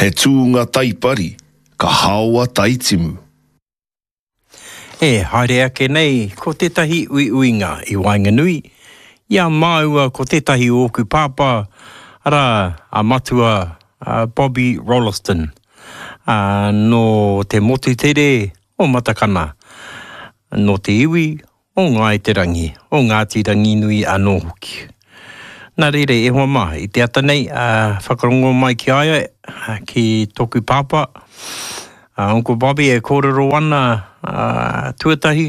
He tūnga taipari, ka haua taitimu. Haere ake nei, ko tētahi uinga I Wainganui. Ia māua ko tētahi oku pāpā, ara a matua Bobby Rolliston. No te motu tere o Matakana, no te iwi o Ngaiterangi, o Ngātirangi Nui anō hoki. Nā reire, e hoa maha, I te ata nei, whakarongo mai ki aia, ki tōku pāpā. Uncle Bobby e kōrero ana tuatahi,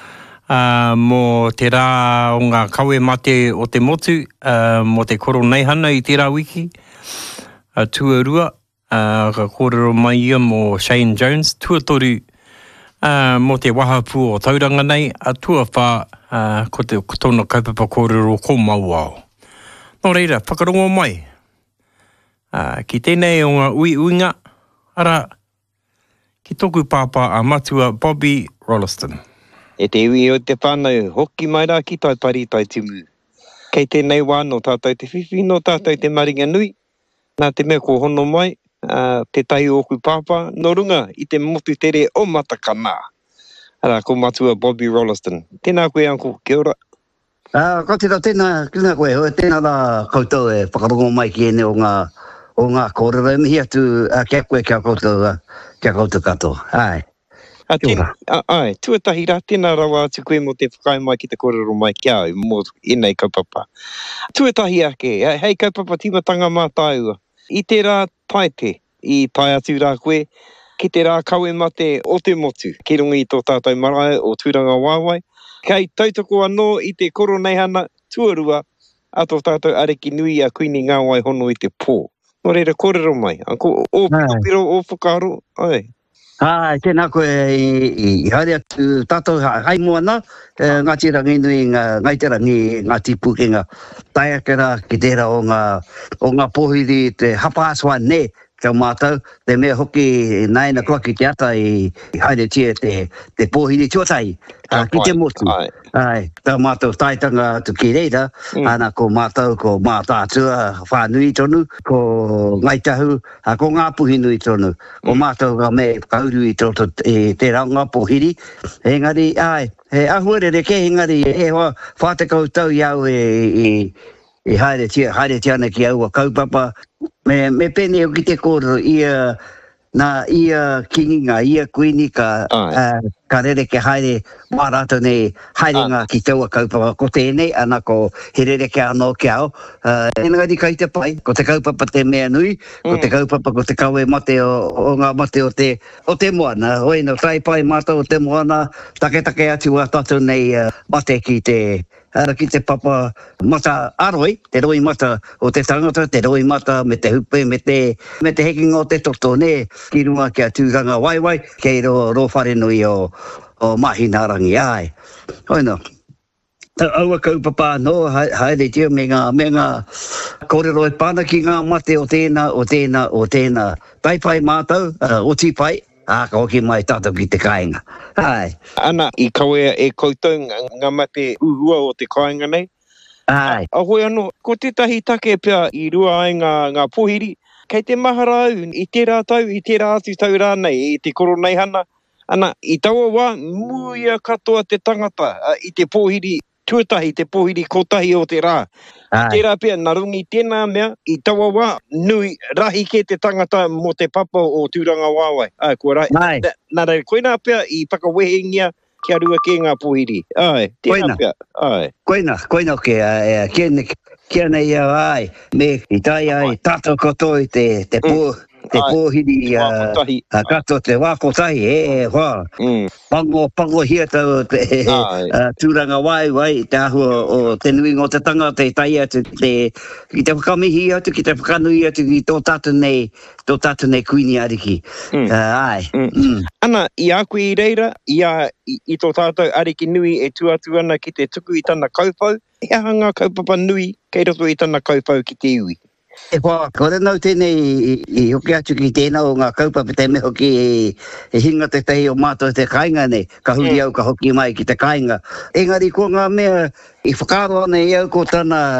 mō te rā o ngā kawe mate o te motu, mō te koro nei hana I te rā wiki, tuarua, ka kōrero mai ia mō Shane Jones, tuatoru, mō te wahapū o tauranga nei, tua whā, ko te tōna kaupapa kōrero ko mauao. Nō reira, whakarongo mai. Ki tēnei o ngā uinga, ara, ki tōku pāpā a matua Bobby Rolliston. E te iwi o te whānau, hoki mai rā ki tai pari tai timu. Kei tēnei wā no tātou te whiwhi, no tātou te maringa nui, nā te mea ko hono mai, te tai oku pāpā, no runga I te motu tere o Matakana. Ara, ko matua Bobby Rolliston. Tēnā koe, uncle, kia ora. Ko tēnā koe, tēnā rā koutou e whakarongo mai ki ene o ngā kōrero, mihi atu kia koe kia koutou katoa. Ai. Ai, tuatahi rā, tēnā rawa atu koe mo te whakai mai ki te kōrero mai kia au, mō enei kaupapa. Tuatahi ake, hei kaupapa timatanga mā tāua. I te rā taite, I tai atu rā koe, ki te rā kawe mate o te motu, ki rungi I tō tātou marae o Tūranga Wāwai. Kei tautoko anō I te koro nei hana tuarua a tō tātou areki nui a kuini ngā wai hono I te pō. Nō reira kōrero mai, o piro o whakaro, ai. Tēnā koe I haere atu tātou hai moana, Ngātirangi Nui, Ngaiterangi, Ngāti Pukenga, tai ake rā ki tērā o ngā pohiri te hapa aswa ne, kia mātou, te mea hoki 9 o'clock I te ata I haere tia te pohiri tuatai, ki te motu. Tā mātou taitanga atu ki reira, ana ko mātou, ko mātātua, whānui tonu, ko ngaitahu, ko ngā puhi nui tonu, ko mātou ka me kauru I toto te raunga pohiri. Engari, he ahuere ke engari, he hoa whātekau tau iau I haere tia ana ki aua kaupapa. Me pene o ki te kōrero ia kinginga, ia kuini ka rere ke haere mārata nei haere ngā ki taua kaupapa ko tēnei, ana ko he rere ke anō ki ao. Engari kai te pai, ko te kaupapa te mea nui, ko te kaupapa ko te kawe mate o ngā mate o te moana. Hoi no tai pai mata o te moana, take atu a tatu nei mate ki te ara ki te papa mata aroi, te roi mata o te tangata, te roi mata me te hupe, me te hekinga o te toto ne, ki runga kia Tūranga Waiwai, kei ro whare nui o Mahinarangi ai. Hoi no. Aua kaupapa no, haere tia me ngā kōrero e pāna ki ngā mate o tēnā. Taipai mātou, o tipai, ka hoki mai tātou ki te kāinga. Ai. Ana, I kawea e koutou ngā mate uhua o te kāinga nei. Ai. Ahoi anō, ko tētahi take pia I rua ai ngā pohiri, kei te mahara au, I tērā tau, I tērā atu tau rānei, I te koro nei hana. Ana, I taua wā, muia katoa te tangata, I te pohiri, tuatahi, te pohiri kotahi o te rā. Tērā pia, nā rungi tēnā mea, I taua wā, nui rahi ke te tangata mo te papa o Tūranga Wāwai. Ai, kua rai. Nā rei, koina pia I whakawehengia kia rua ke ngā pohiri. Ai, tēnā pia. Ai. Koina ke, kia nei au ai, me I tai ai, tātou kotoi te pohiri, kato te wākotahi, hoa. Pango hia tau te Tūranga Waiwai, te ahua o te nui o te tanga, te tai atu, ki te whakamihi atu, ki te whakanui atu, ki tō tātou nei kuini ariki. Ai. Ana, I a koe I reira, I tō tātou ariki nui e tuatu ana ki te tuku I tana kaupau, he hanga kaupapa nui, kei roto I tana kaupau ki te iwi. E wha, kore nau tēnei I hoki atu ki tēnā o ngā kaupapa te me hoki e hinga te tehi o mātou te kāinga nei, ka huri au ka hoki mai ki te kāinga. Engari ko ngā mea I whakaro ana I au ko tana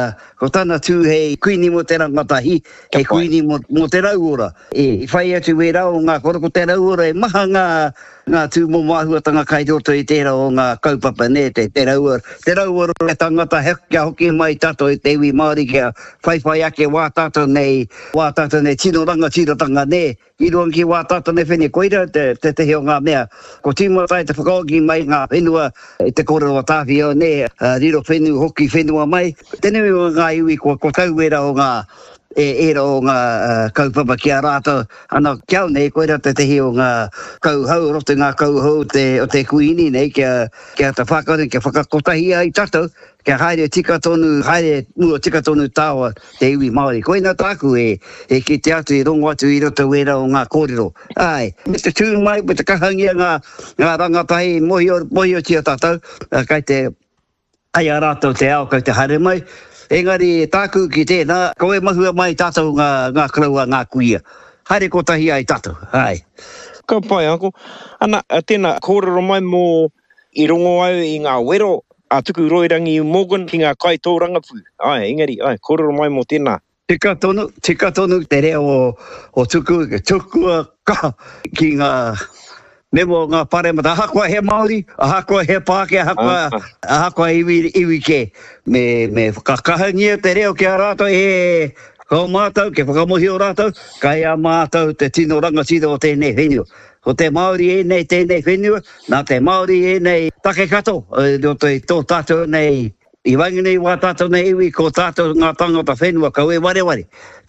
ko tana tū hei kuini mo te rangatahi, hei kuini mo te rauora. I whai atu e rau ngā koroko te rauora, e maha ngā tū mo mahuatanga kai roto i tērā o ngā kaupapa ne, te rauora. Te rauora e tangata kia hoki mai tato i te iwi Māori kia whaiwhai ake wā tato nei tino tiratanga ne, i roan ki wā tato nei whene koira, te heo ngā mea. Ko tīmatai te whakaoki mai ngā whenua, te kōrero tāwhi o ne, riro whenu hoki whenua mai. Tēnei o ngā iwi ko tau era o ngā o ngā kaupapa kia rātou. Ana kia nei koira te tehi o ngā kauhau, roto ngā kauhau o te kuini nei, kia te whakare, kia whakakotahi ai tatou, kia haere mua tika tonu tāua te iwi Māori. Koina tāku ki te atu i rongo atu i roto wera o ngā kōrero. Ai, me te tū mai, me te kahangia ngā rangatahi mohi o tia tātou, kai te ai a rātou te ao, kai te haere mai. Engari, tāku ki tēnā, koe mahua mai tātou ngā kraua, ngā kuia. Haere kotahi ai tātou, ai. Ka pai ako. Ana, tēnā kōrero mai mō i rongo au i ngā wero, a tuku roirangi i Morgan ki ngā kaitōrangapu. Ai, engari, kōrero mai mō tēnā. Tika tonu te reo o tukua ka ki ngā Nemo ngā paremata, ahakoa he Māori, ahakoa he Pāke, ahakoa iwi ke. Me whakakahangia te reo kia rātou kau mātou, ke whakamohi o rātou, kai a mātou te tino rangatira o tēnei whenua. Ko te Māori nei tēnei whenua, nā te Māori nei take kato, tō tātou nei, I wanginei wā tātou nei iwi, ko tātou ngā tangata whenua, kau e wareware.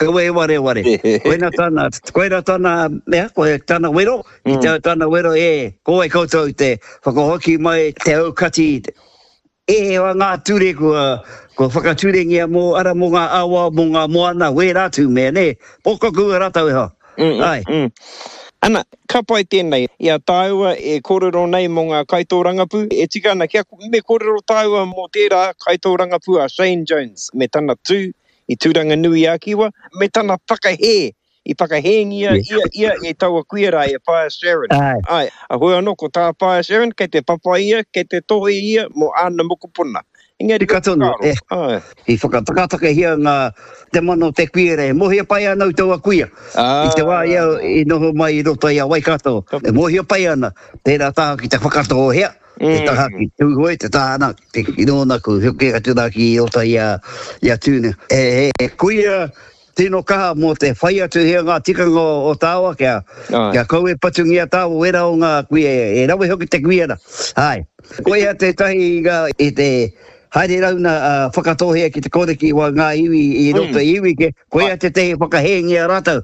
Koina tāna, mea, koe tāna wero, I te tāna wero koe koutou te whakahoki mai te aukati. Wa ngā ture ko whakaturengia mō ara mō ngā awa, mō ngā moana, we rātu mea, ne? Poko kua rātau e ha. Ana, ka pai tēnei, ia tāua e kōrero nei mō ngā kaitōrangapu, e tika ana kia me kōrero tāua mō tērā kaitōrangapu a Shane Jones, me tana tū I tūranga nui a kiwa, me tana whakahe, I whakahengia ia e taua kuiera e Pāia Sharon. Ai, a hoi anō ko tā Pāia Sharon, kei te papa ia, kei te tohe ia, mō ana mokopuna. Engari katono, I whakatakataka hia ngā te mano te kuiera, mohia pai ana utaua kuia. I te wā ia, I noho mai I roto ia Waikato. Mohia pai ana, tērā taha ki te whakato o hea. Te taha ki tūhoi, te tāna, te inona ku huke atura ki ota ia tūne. Kuia tino kaha mō te whai atu hea ngā tikanga o tāua, kia koe patungia tāua wera o ngā kuia, e rawe hoki te kuiera. Hai, koia te tahi I te haere rauna whakatohea ki te koreki wa ngā iwi I roto iwi ke, koia te tehe whakahengia rātou.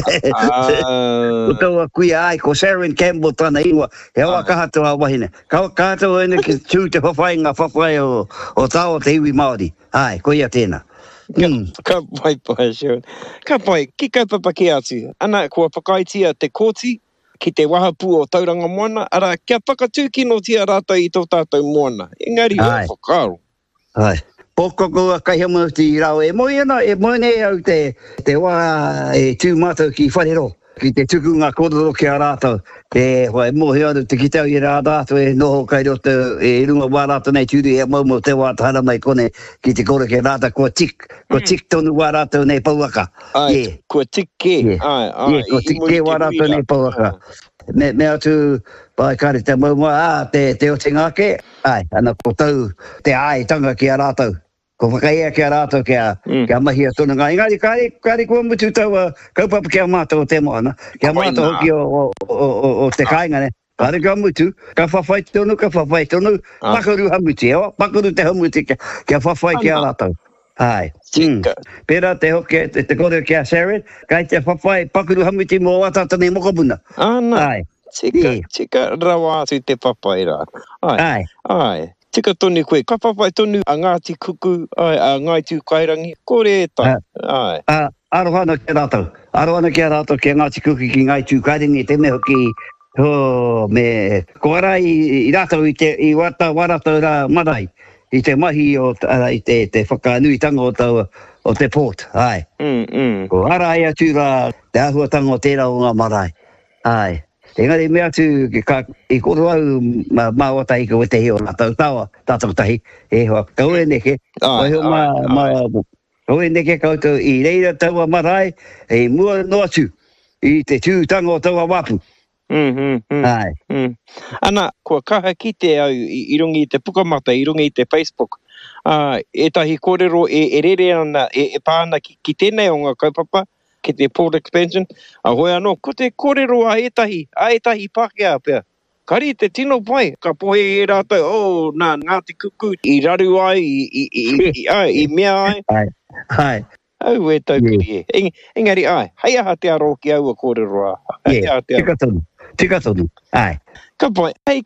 Utaua kuia ai, ko Sharon Campbell tāna iwa, he awa kahatua wahine. Kahatua ene ki tū te whawhainga whawhai o tāua te iwi Māori. Ai, koia tēnā. Ka pai Pāia Sharon. Ka pai, ki kaupapa ki atu. Ana, kua whakaitia te kōti, ki te wahapu o tauranga moana, ara kia whakatūkinotia rātou I tō tātou moana. Engari o whakaro. Ai. Poko kua kai hamuti I rau. E moe nei au te wā tūmātou ki wharero. Ki te tuku ngā kōrero ki a rātou. Wai mohe anu te kitau I rā rātou noho kai roto runga wā rātou nei tūri mau te wā tahara mai kone ki te kōrero ki a rātou kua tik tonu wā rātou nei pauaka. Ai, kua tik ke. Kua tik ke wā rātou nei pauaka. Me atu pai kare te maumua, te o te ngāke, ai, ana ko tau te ai tanga ki a rātou. Ko whakaia ki a rātou kia mahi a tonu ngā. Engari, kare kua mutu tau kaupapa ki a mātou o te moana. Ki a mātou hoki o te kāinga ne. Kare kua mutu, ka whawhai tonu, pakuru hamuti, pakuru te hamuti kia whawhai ki a rātou. Ai. Pera te hoki, te kore ki a Sharon, kai te whawhai pakuru hamuti mō watata nei mokopuna. Ai. Tika rawa atu te papai rā. Ai. Tika tonu koe, ka papai tonu a Ngāti Kuku, a Ngaitu Kairangi, kore e tai. Ai. Arohana ki a rātou ki a Ngāti Kuku ki Ngaitu Kairangi, te me hoki, me koarai I rātou I warātou rā marahi, I te mahi I te whakanuitanga o te port, ai. Ko ara ai atu rā te ahuatanga o tērā o ngā marahi, ai. Engari mea atu I koro au māwata I koe te heo rātou tāua, tātou tahi, hoa, kau e neke, Hoi neke koutou I reira taua marae, e mua noatu, I te tūtanga o taua wapu. Ai. Ana, kua kaha ki te au I rungi I te pukamata, I rungi I te Facebook. Etahi kōrero e rere ana, e pāna ki tēnei o ngā kaupapa, ki te port expansion. A hoi anō, ko te kōrero a etahi Pākehā pia. Kari te tino pai, ka pohe e rātou, nā Ngāti Kuku, I raru ai, I mea ai. Ai. Au e tau kiri e. Engari ai, hei aha te aro ki aua kōrero a. Tika tonu. Ai. Ka pai, hei